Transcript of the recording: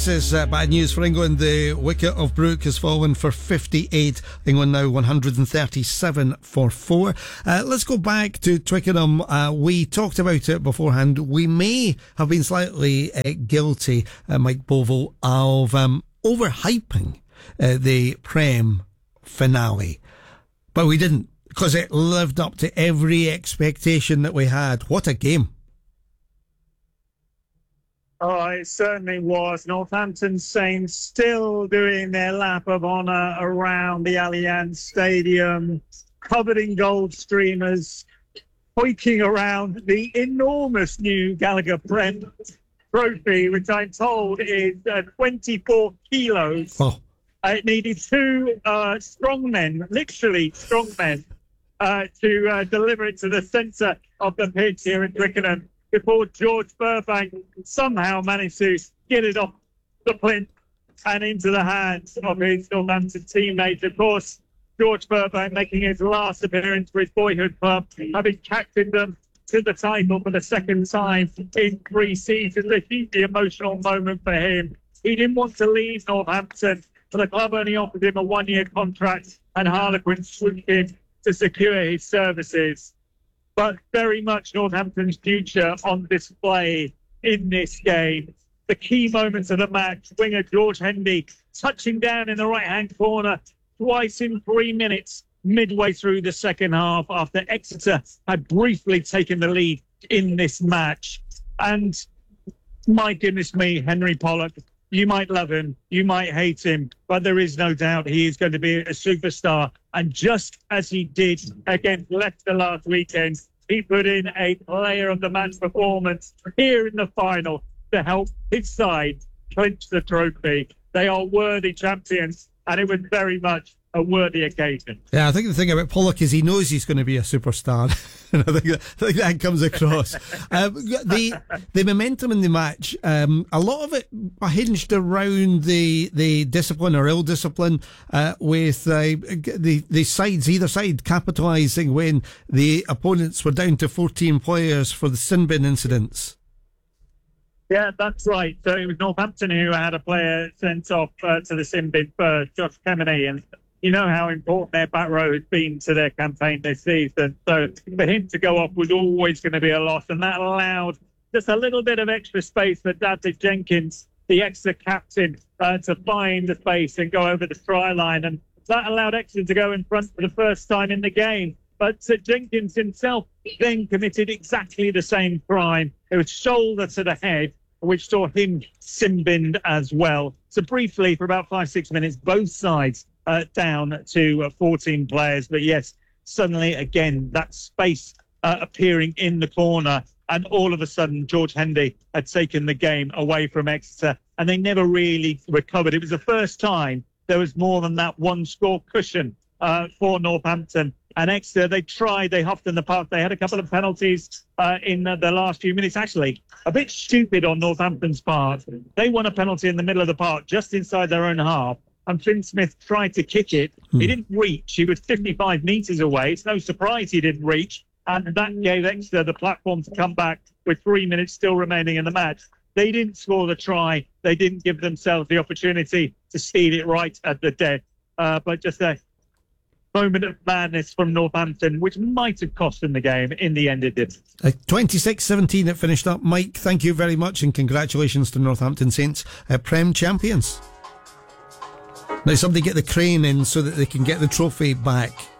is bad news for England. The wicket of Brooke has fallen for 58. England now 137 for 4. Let's go back to Twickenham. We talked about it beforehand. We may have been slightly guilty, Mike Bovell, of overhyping the Prem finale. But we didn't, because it lived up to every expectation that we had. What a game. Oh, it certainly was. Northampton Saints still doing their lap of honour around the Allianz Stadium, covered in gold streamers, hoiking around the enormous new Gallagher Prem trophy, which I'm told is 24 kilos. Oh. It needed two strong men, literally strong men, to deliver it to the centre of the pitch here in Twickenham, before George Burbank somehow managed to get it off the plinth and into the hands of his Northampton teammates. Of course, George Burbank making his last appearance for his boyhood club, having captained them to the title for the second time in 3 seasons. A hugely emotional moment for him. He didn't want to leave Northampton, but the club only offered him a 1-year contract, and Harlequin swooped in to secure his services. But very much Northampton's future on display in this game. The key moments of the match, winger George Hendy touching down in the right-hand corner twice in 3 minutes, midway through the second half, after Exeter had briefly taken the lead in this match. And my goodness me, Henry Pollock, you might love him, you might hate him, but there is no doubt he is going to be a superstar. And just as he did against Leicester last weekend, he put in a player of the match performance here in the final to help his side clinch the trophy. They are worthy champions, and it was very much a worthy occasion. Yeah, I think the thing about Pollock is he knows he's going to be a superstar. And I think that comes across. The momentum in the match, a lot of it hinged around the discipline or ill discipline, with the sides, either side, capitalising when the opponents were down to 14 players for the sin bin incidents. Yeah, that's right. So it was Northampton who had a player sent off to the sin bin for Josh Kemeny, and you know how important their back row has been to their campaign this season. So for him to go off was always going to be a loss, and that allowed just a little bit of extra space for Dadrick Jenkins, the Exeter captain, to find the space and go over the try line. And that allowed Exeter to go in front for the first time in the game. But Jenkins himself then committed exactly the same crime. It was shoulder to the head, which saw him sin-binned as well. So briefly, for about 5-6 minutes, both sides down to 14 players. But yes, suddenly again, that space appearing in the corner, and all of a sudden George Hendy had taken the game away from Exeter, and they never really recovered. It was the first time there was more than that one score cushion for Northampton. And Exeter, they tried, they huffed in the park. They had a couple of penalties in the last few minutes. Actually, a bit stupid on Northampton's part. They won a penalty in the middle of the park, just inside their own half. And Finn Smith tried to kick it. He didn't reach. He was 55 metres away. It's no surprise he didn't reach. And that gave Exeter the platform to come back with 3 minutes still remaining in the match. They didn't score the try. They didn't give themselves the opportunity to steal it right at the death. But just a moment of madness from Northampton, which might have cost them the game. In the end, it did. 26-17 it finished up. Mike, thank you very much, and congratulations to Northampton Saints, Prem champions. Now somebody get the crane in so that they can get the trophy back.